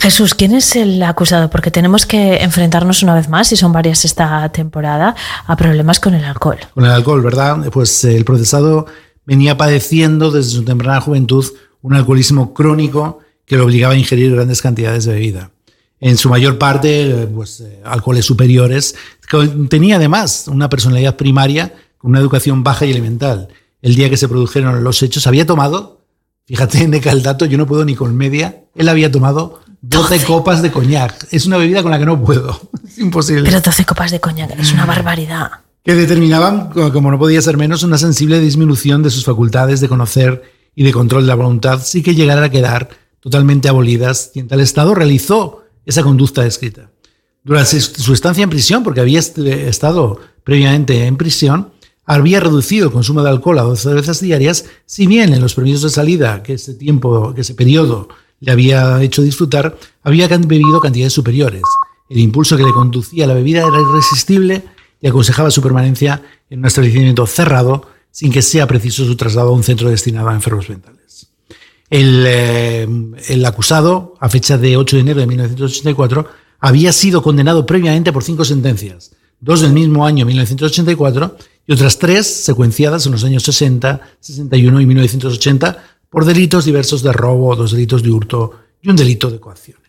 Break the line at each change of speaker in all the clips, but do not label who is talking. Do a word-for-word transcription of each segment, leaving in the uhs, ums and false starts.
Jesús, ¿quién es el acusado? Porque tenemos que enfrentarnos una vez más, y son varias esta temporada, a problemas con el alcohol.
Con el alcohol, ¿verdad? Pues el procesado venía padeciendo desde su temprana juventud un alcoholismo crónico que lo obligaba a ingerir grandes cantidades de bebida. En su mayor parte, pues, alcoholes superiores. Tenía además una personalidad primaria con una educación baja y elemental. El día que se produjeron los hechos, había tomado, fíjate, Neca, el dato, yo no puedo ni con media, él había tomado doce copas de coñac. Es una bebida con la que no puedo, es imposible.
Pero doce copas de coñac es una barbaridad.
Que determinaban, como no podía ser menos, una sensible disminución de sus facultades de conocer y de control de la voluntad, sí que llegaran a quedar totalmente abolidas, y en tal estado realizó esa conducta descrita. Durante su estancia en prisión, porque había estado previamente en prisión, había reducido el consumo de alcohol a doce cervezas diarias, si bien en los permisos de salida que ese tiempo, que ese periodo le había hecho disfrutar, había bebido cantidades superiores. El impulso que le conducía a la bebida era irresistible y aconsejaba su permanencia en un establecimiento cerrado sin que sea preciso su traslado a un centro destinado a enfermos mentales. El, eh, el acusado, a fecha de ocho de enero de mil novecientos ochenta y cuatro, había sido condenado previamente por cinco sentencias, dos del mismo año mil novecientos ochenta y cuatro y otras tres secuenciadas en los años sesenta, sesenta y uno y mil novecientos ochenta por delitos diversos de robo, dos delitos de hurto y un delito de coacciones.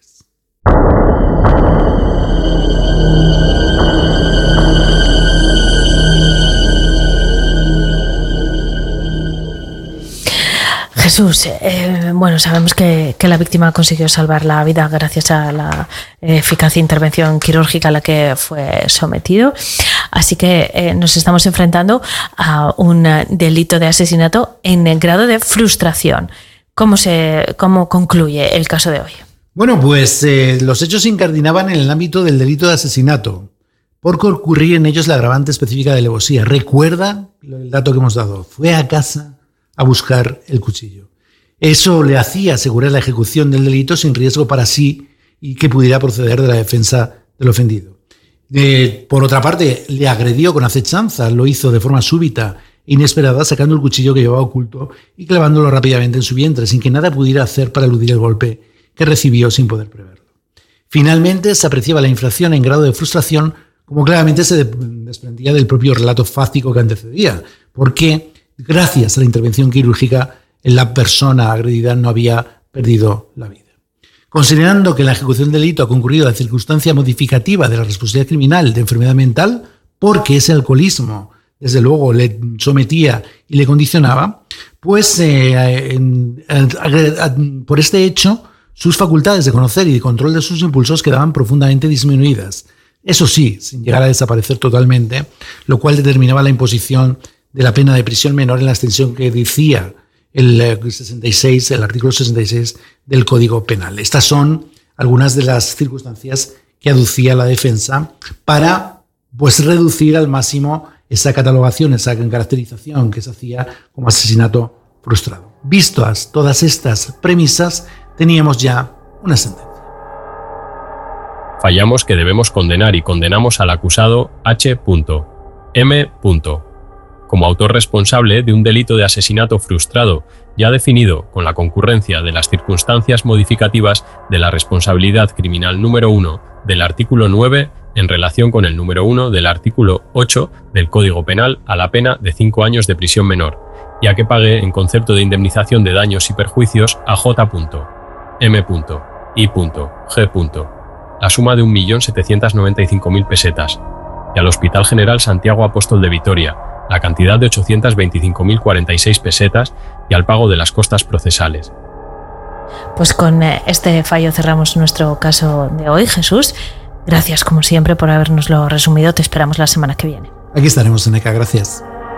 Jesús, eh, bueno, sabemos que, que la víctima consiguió salvar la vida gracias a la eficaz intervención quirúrgica a la que fue sometido. Así que eh, nos estamos enfrentando a un delito de asesinato en el grado de frustración. ¿Cómo se, cómo concluye el caso de hoy?
Bueno, pues eh, los hechos se incardinaban en el ámbito del delito de asesinato, por concurrir en ellos la agravante específica de alevosía. Recuerda el dato que hemos dado. Fue a casa a buscar el cuchillo. Eso le hacía asegurar la ejecución del delito sin riesgo para sí y que pudiera proceder de la defensa del ofendido. Eh, por otra parte, le agredió con acechanza, lo hizo de forma súbita e inesperada, sacando el cuchillo que llevaba oculto y clavándolo rápidamente en su vientre, sin que nada pudiera hacer para eludir el golpe que recibió sin poder preverlo. Finalmente, se apreciaba la infracción en grado de frustración, como claramente se desprendía del propio relato fáctico que antecedía, porque gracias a la intervención quirúrgica, la persona agredida no había perdido la vida. Considerando que la ejecución del delito ha concurrido a la circunstancia modificativa de la responsabilidad criminal de enfermedad mental, porque ese alcoholismo, desde luego, le sometía y le condicionaba, pues eh, en, en, en, por este hecho, sus facultades de conocer y de control de sus impulsos quedaban profundamente disminuidas. Eso sí, sin llegar a desaparecer totalmente, lo cual determinaba la imposición de la pena de prisión menor en la extensión que decía el sesenta y seis, el artículo sesenta y seis del Código Penal. Estas son algunas de las circunstancias que aducía la defensa para, pues, reducir al máximo esa catalogación, esa caracterización que se hacía como asesinato frustrado. Vistas todas estas premisas, teníamos ya una sentencia.
Fallamos que debemos condenar y condenamos al acusado H. M. como autor responsable de un delito de asesinato frustrado, ya definido con la concurrencia de las circunstancias modificativas de la responsabilidad criminal número uno del artículo nueve en relación con el número uno del artículo ocho del Código Penal a la pena de cinco años de prisión menor, ya que pague en concepto de indemnización de daños y perjuicios a J. M. I. G. la suma de un millón setecientos noventa y cinco mil pesetas, y al Hospital General Santiago Apóstol de Vitoria, la cantidad de ochocientos veinticinco mil cuarenta y seis pesetas y al pago de las costas procesales.
Pues con este fallo cerramos nuestro caso de hoy, Jesús. Gracias, como siempre, por habernoslo resumido. Te esperamos la semana que viene.
Aquí estaremos, Neca. Gracias.